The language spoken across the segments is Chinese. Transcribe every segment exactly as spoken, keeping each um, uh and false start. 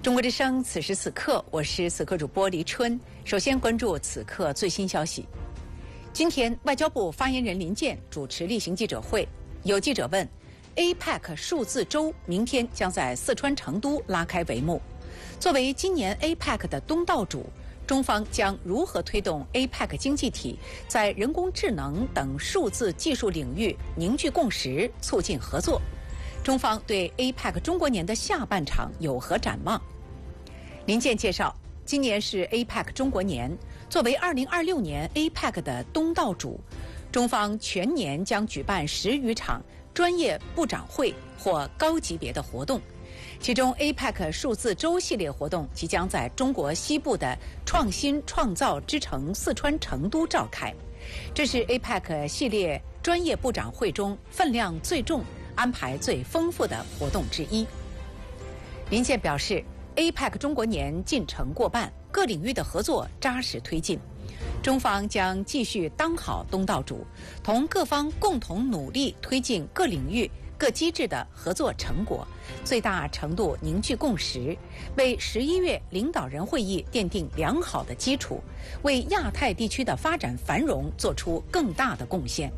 中国之声，此时此刻，我是此刻主播黎春。首先关注此刻最新消息。今天，外交部发言人林健主持例行记者会，有记者问 ：A P E C 数字周明天将在四川成都拉开帷幕。作为今年 A P E C 的东道主，中方将如何推动 A P E C 经济体在人工智能等数字技术领域凝聚共识、促进合作？中方对 A P E C 中国年的下半场有何展望？林健介绍，今年是 A P E C 中国年，作为二零二六年 A P E C 的东道主，中方全年将举办十余场专业部长会或高级别的活动。其中 A P E C 数字周系列活动即将在中国西部的创新创造之城四川成都召开，这是 A P E C 系列专业部长会中分量最重、安排最丰富的活动之一。林健表示， A P E C 中国年进程过半，各领域的合作扎实推进，中方将继续当好东道主，同各方共同努力推进各领域各机制的合作成果，最大程度凝聚共识，为十一月领导人会议奠定良好的基础，为亚太地区的发展繁荣做出更大的贡献。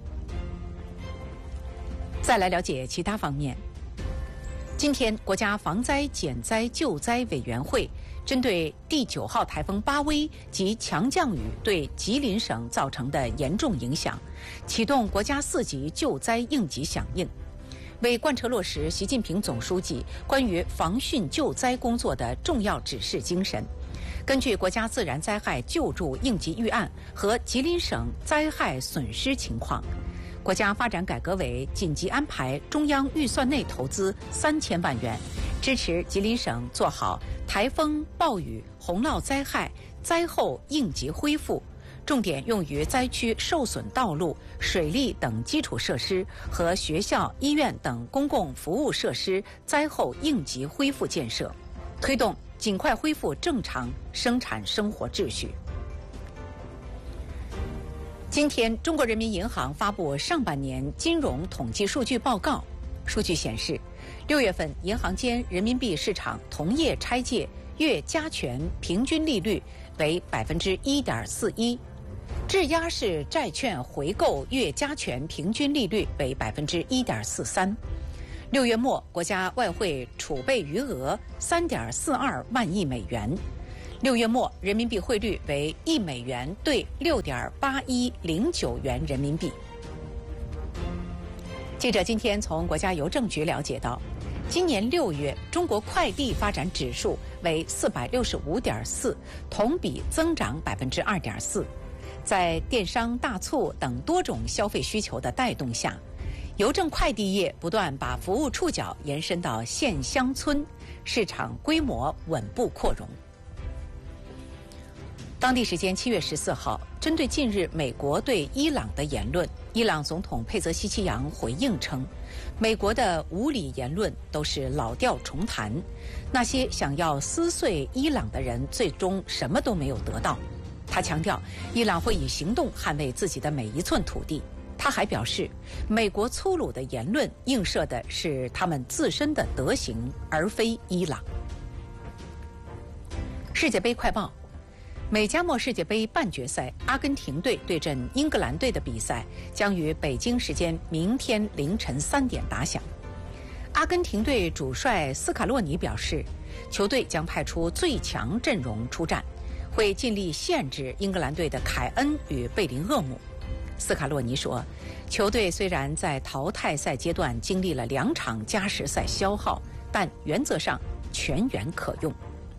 再来了解其他方面。今天，国家防灾减灾救灾委员会针对第九号台风巴威及强降雨对吉林省造成的严重影响，启动国家四级救灾应急响应。为贯彻落实习近平总书记关于防汛救灾工作的重要指示精神，根据国家自然灾害救助应急预案和吉林省灾害损失情况，国家发展改革委紧急安排中央预算内投资三千万元，支持吉林省做好台风、暴雨、洪涝灾害灾后应急恢复，重点用于灾区受损道路、水利等基础设施和学校、医院等公共服务设施灾后应急恢复建设，推动尽快恢复正常生产生活秩序。今天，中国人民银行发布上半年金融统计数据报告。数据显示，六月份银行间人民币市场同业拆借月加权平均利率为百分之一点四一，质押式债券回购月加权平均利率为百分之一点四三。六月末，国家外汇储备余额三点四二万亿美元。六月末，人民币汇率为一美元兑六点八一零九元人民币。记者今天从国家邮政局了解到，今年六月中国快递发展指数为四百六十五点四，同比增长百分之二点四。在电商、大促等多种消费需求的带动下，邮政快递业不断把服务触角延伸到县乡村，市场规模稳步扩容。当地时间七月十四号，针对近日美国对伊朗的言论，伊朗总统佩泽希奇扬回应称，美国的无理言论都是老调重弹，那些想要撕碎伊朗的人最终什么都没有得到。他强调，伊朗会以行动捍卫自己的每一寸土地。他还表示，美国粗鲁的言论映射的是他们自身的德行，而非伊朗。世界杯快报。美加墨世界杯半决赛，阿根廷队对阵英格兰队的比赛将于北京时间明天凌晨三点打响。阿根廷队主帅斯卡洛尼表示，球队将派出最强阵容出战，会尽力限制英格兰队的凯恩与贝林厄姆。斯卡洛尼说，球队虽然在淘汰赛阶段经历了两场加时赛消耗，但原则上全员可用。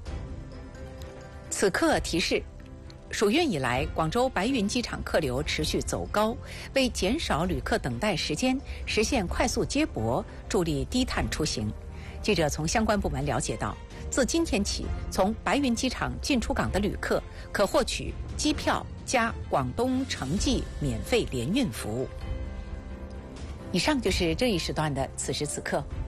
此刻提示，暑运以来，广州白云机场客流持续走高，为减少旅客等待时间，实现快速接驳，助力低碳出行。记者从相关部门了解到，自今天起，从白云机场进出港的旅客可获取机票加广东城际免费联运服务。以上就是这一时段的此时此刻。